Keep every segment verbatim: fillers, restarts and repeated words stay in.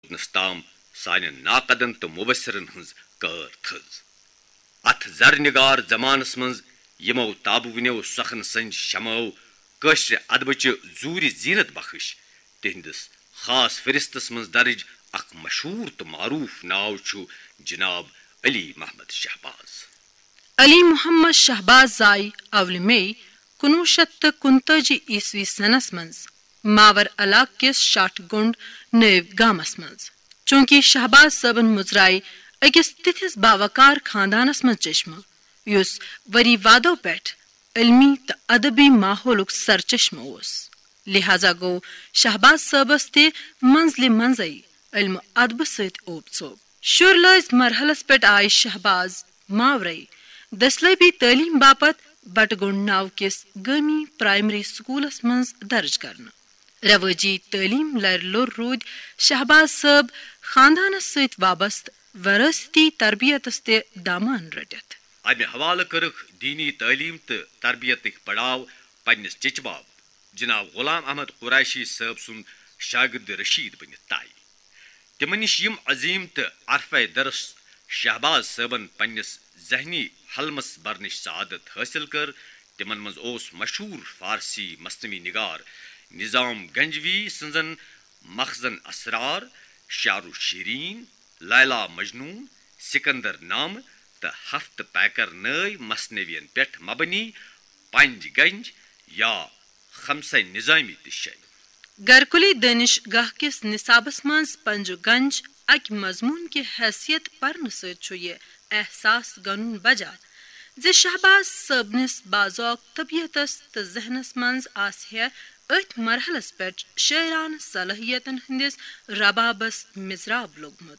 تام سانہ ناقدن تو مبصرن ہز کار تھز ات زر نگار زمانس منز یمو تابونیو سخن سنج شمو کشر ادبچ زور زینت بخش تہندس خاص فہرستس منز درج اخ مشہور تو معروف ناو چھو جناب علی محمد شہباز. علی محمد شہباز زائی اول مئی کنوہ شیتھ تو کنتاجی عیسوی سنس منز ماور علاقہ کس شاٹ گنڈ نیو گامس منز. چونکہ شہباز صٲبن مزرائی اکس تتھس باوقار خاندانس مز چشمہ یس وری وادو پیٹھ علمی تو ادبی ماحولک سرچشمہ اوس، لہذا گو شہباز صٲبس تہ منزلہ منزے علم ادب ست اوب ژوب. شر لٲزِ مرحلس پیٹھ آئی شہباز ماورے دسلٲبی تعلیم باپت بٹگنڈ ناو کس گٲمی پرائمری سکولس منز درج کرنہ. رواجی تعلیم لر لور رود شہباز صٲب خاندانس ست وابستہ وراثتی تربیتس تہ دامان رٹتھ. امہ حوالہ کرکھ دینی تعلیم تو تربیتک پڑاؤ پنس چچباب جناب غلام احمد قریشی صٲب سن شاگرد رشید بنت طے. تمن نش یم عظیم تو عرفہ درس شہباز صٲبن پنس ذہنی حلمس برنش سعادت حاصل کر تمن مز اوس مشہور فارسی مثنوی نگار نظام گنجوی سنزن مخزن اسرار، شعر و شیرین، لیلا مجنون، سکندر نامہ تو ہفت پیکر نئی مثنوین پیٹھ مبنی پنج گنج یا خمسہ نظامی تہ شے. گرکلی دانش گاہ کس نصابس منز پنج گنج اک مضمون کی حیثیت پرن ست یہ احساس گنن بجا زِ شہباز صٲبنس بازوق طبیعتس تو ذہنس منز آس ہے ات مرحلس پیٹھ شاعران صلاحیتن ہندس ربابس مزراب لوگمت.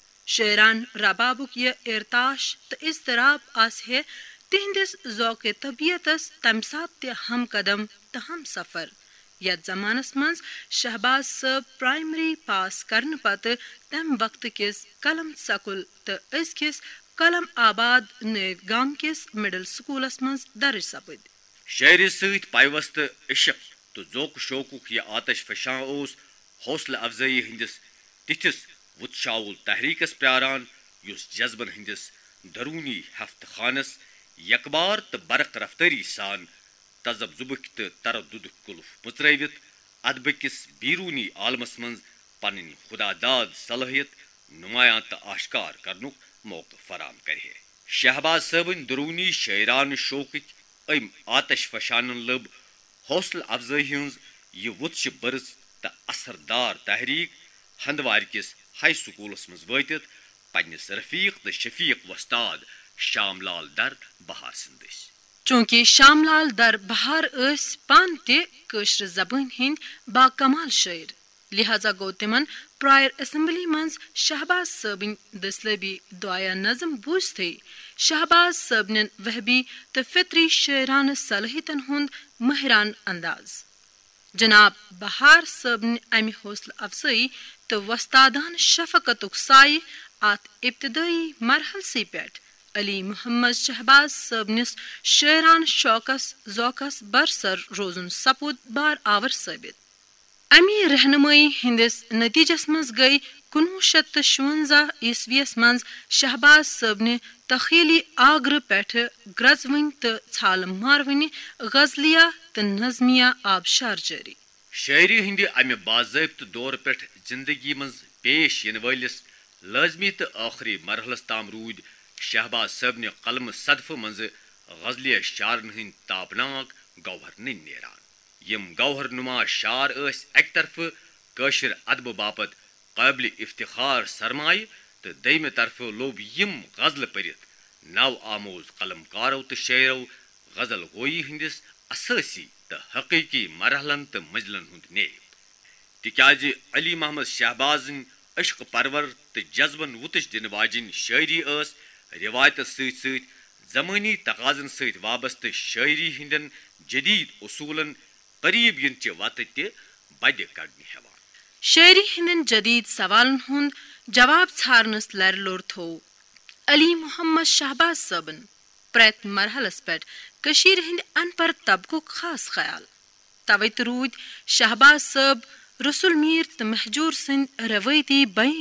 شاعران ربابک یہ ارتاش تو اضطراب آس ہے تہندس ذوق طبیعتس تمہ سات تہ ہم قدم تو ہم سفر. یتھ زمانس منز شہباز صٲب پرائمری پاس کرنے پتہ تمہ وقت کس قلم سکول تو ازکس قلم آباد نیو گام کس مڈل سکولس منز درج سپد. شاعری ست پیوست عشق تو ذوق شوقک یہ آتش فشاں اوس حوصلہ افزائی ہندس تتھس وتشاول تحریکس پیاران یس جذبن ہندس درونی ہفت خانس یکبار تو برق رفتاری سان تذب زبک تو تردد قلف متروت ادب کس بیرونی عالمس منز پنن خدا داد صلاحیت نمایاں تو آشکار کرنک موقع فراہم کرے. شہباز صٲبن درونی شاعران شوقک ام آتش فشانن لب حوصلہ افزائی ہز یہ وتش برز تو اثردار تحریک ہندوار کس ہائی سکولس مز واتت پنس رفیق تو شفیق وستاد شام لال در بہار سندس. چونکہ شام لال در بہار اس پان تہ کٲشر زبان ہند با کمال شاعر، لہذا گو تمن پرائر اسمبلی منز شہباز صٲبن دسلبی دعایا نظم بوزتھے شہباز صٲبنن وہبی تو فطری شاعرانہ صلاحیتن ہند ماہران انداز. جناب بہار صٲبن امہ حوصلہ افزائی تو وستادان شفقتک سائے ات ابتدائی مرحلسی پیٹھ علی محمد شہباز صٲبنس شاعران شوقس ذوقس برسر روزن سپود بار آور ثابت. امی رہنمائی ہندس نتیجس مز گئی کنوہ شیتھ تو شونزہ عیسویس منز شہباز صٲبنہ تخیلی آگرہ پیٹھ گرزوٕنۍ تو ژھالہٕ مارونہِ غزلیہ تو نظمیہ آبشار جاری. شاعری ہند امہ باضابطہ دور پیٹھ زندگی مز پیش ین ولس لازمی تو آخری مرحلس تام رود شہباز صٲبنہ قلم صدفہ مز غزلیہ شعرن ہند تابناک گوہر نن نیران. یم گوہر نما شعر اس اک طرف کٲشر ادب باپت قابل افتخار سرمایہ تو دیمہ طرف لوب یم غزل پرت نو آموز قلم کارو تو شاعرو غزل گوئی ہندس اساسی تو حقیقی مرحلن تو مجلن ہند نیب. تکیاز علی محمد شہبازن عشق پرور تو جذبن وتش دن واجن شاعری اس روایت ست ست زمانی تقاضن ست وابستہ شاعری ہندن جدید اصولن قریب ینچہ وتہ تہ بد کڑنہ ہیوان. شاعری ہندن جدید سوالن ہند جواب ژھارنس لر لور تھو علی محمد شہباز صٲبن پریت مرحلس پیٹھ کشیر ہند ان پر طبقک خاص خیال. توے تہ رود شہباز صٲب رسول میر تہٕ مہجوٗر سٕنٛدۍ روٲیتی بیان